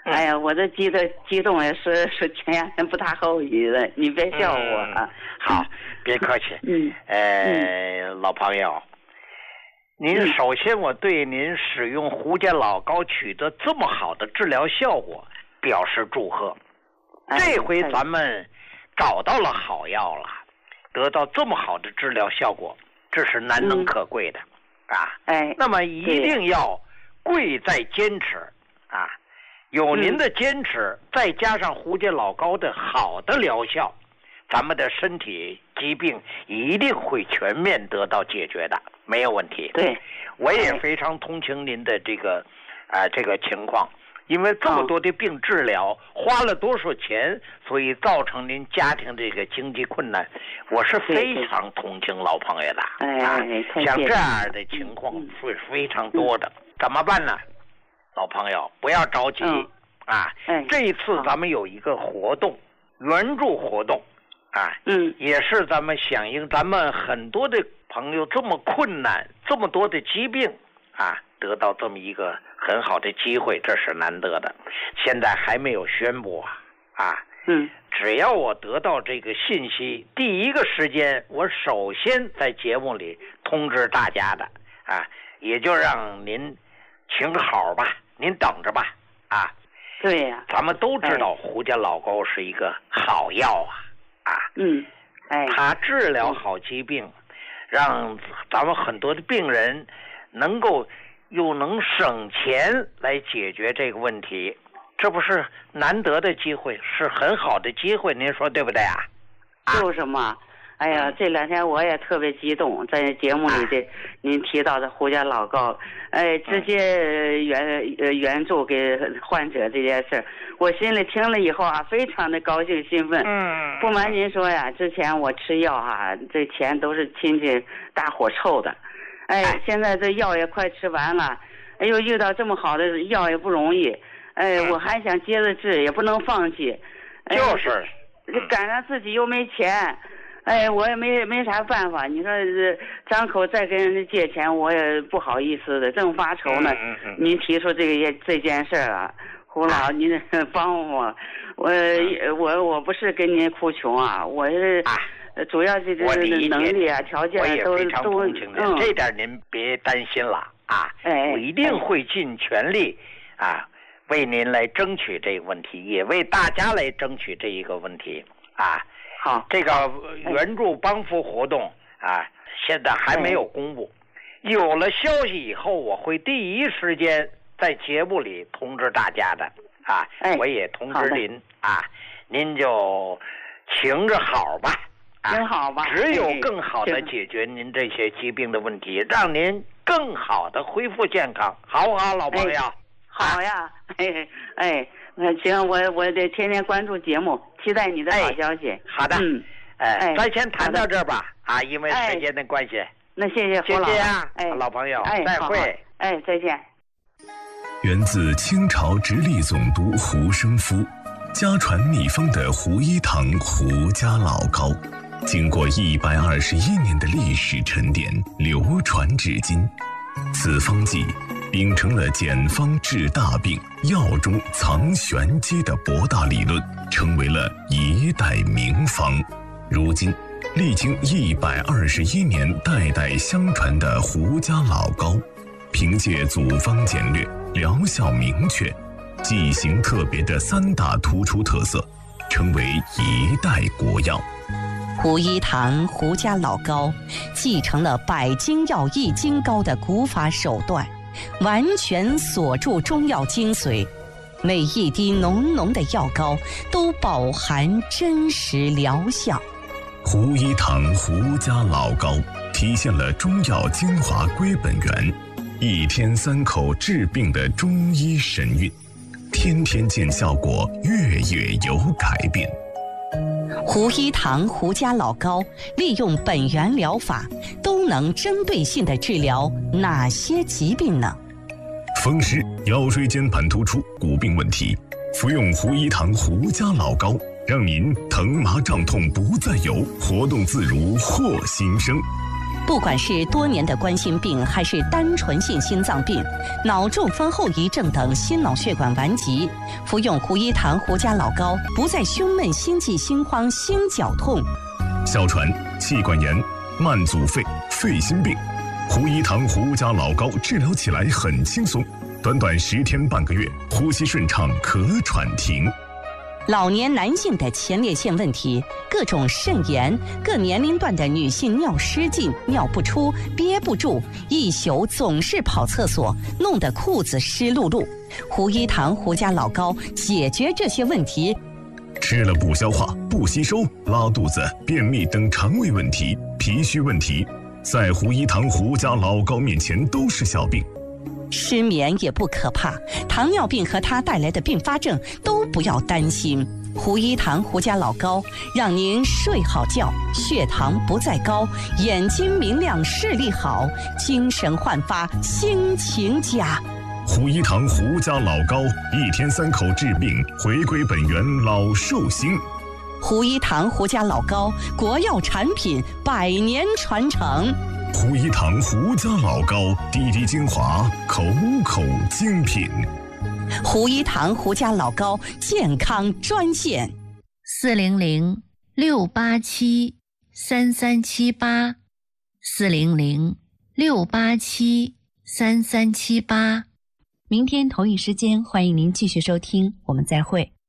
哎呀，我这激动也是前两天不大好意思，你别笑我啊。 好，别客气。老朋友，您首先我对您使用胡家老膏取得这么好的治疗效果表示祝贺。这回咱们找到了好药了，得到这么好的治疗效果，这是难能可贵的啊。那么一定要贵在坚持啊。有您的坚持，再加上胡家老膏的好的疗效，咱们的身体疾病一定会全面得到解决的，没有问题。 对， 我也非常同情您的这个情况，因为这么多的病治疗，花了多少钱，所以造成您家庭这个经济困难，我是非常同情老朋友的。像这样的情况是非常多的，怎么办呢？老朋友不要着急这一次咱们有一个活动，援助活动也是咱们响应咱们很多的朋友这么困难，这么多的疾病得到这么一个很好的机会，这是难得的。现在还没有宣布只要我得到这个信息，第一个时间我首先在节目里通知大家的也就让您请好吧，您等着吧对呀， 咱们都知道胡家老膏是一个好药它治疗好疾病，让咱们很多的病人能够又能省钱来解决这个问题，这不是难得的机会，是很好的机会，您说对不对就是嘛。哎呀，这两天我也特别激动，在节目里的您提到的胡家老膏，直接援助给患者这件事，我心里听了以后非常的高兴兴奋。不瞒您说呀，之前我吃药这钱都是亲戚大伙凑的，现在这药也快吃完了，又遇到这么好的药也不容易，我还想接着治，也不能放弃， 就是赶上自己又没钱。我也没啥办法，你说张口再跟人家借钱，我也不好意思的，正发愁呢。您提出这件事胡老，您帮我不是跟您哭穷我是主要这能力条件都我也非常同情您，这点您别担心了我一定会尽全力为您来争取这个问题，也为大家来争取这一个问题好， 这个援助帮扶活动现在还没有公布，有了消息以后，我会第一时间在节目里通知大家的我也通知您您就请着好吧挺好吧， 只有更好的解决您这些疾病的问题，让您更好的恢复健康，好不好，老朋友？ 好呀，行，我得天天关注节目，期待你的好消息。 好的，咱先谈到这儿吧因为时间的关系。 那谢谢胡老师， 老朋友，再会。 再见。 源自清朝直隶总督胡生夫，家传秘方的胡一堂胡家老膏，经过121年的历史沉淀，流传至今。此方剂秉承了简方治大病、药中藏玄机的博大理论，成为了一代名方。如今历经121年代代相传的胡家老膏，凭借组方简略、疗效明确、剂型特别的3大突出特色，成为一代国药。 胡一堂胡家老膏继承了百金药益精膏的古法手段，完全锁住中药精髓，每一滴浓浓的药膏都饱含真实疗效。 胡一堂胡家老膏体现了中药精华归本源，一天3口治病的中医神韵，天天见效果，月月有改变。 胡一堂胡家老膏利用本源疗法，都能针对性地治疗哪些疾病呢？ 风湿、腰椎间盘突出、骨病问题，服用胡一堂胡家老膏，让您疼麻胀痛不再有，活动自如获新生。 不管是多年的冠心病，还是单纯性心脏病、脑中风后遗症等心脑血管顽疾，服用胡一堂胡家老膏，不再胸闷、心悸、心慌、心绞痛。 哮喘、气管炎、慢阻肺、肺心病，胡一堂胡家老膏治疗起来很轻松，短短10天半个月，呼吸顺畅，咳喘停。 老年男性的前列腺问题，各种肾炎，各年龄段的女性尿失禁、尿不出、憋不住，一宿总是跑厕所，弄得裤子湿漉漉。胡一堂胡家老膏解决这些问题。 吃了不消化、不吸收、拉肚子、便秘等肠胃问题、脾虚问题，在胡一堂胡家老膏面前都是小病。 失眠也不可怕，糖尿病和它带来的并发症都不要担心。胡一堂胡家老膏让您睡好觉，血糖不再高，眼睛明亮，视力好，精神焕发，心情佳。 胡一堂胡家老膏，1天3口治病，回归本源，老寿星。 胡一堂胡家老膏，国药产品，100年传承。 胡一堂胡家老膏，滴滴精华，口口精品。 胡一堂胡家老膏健康专线 400-687-3378，400-687-3378。明天同一时间，欢迎您继续收听，我们再会。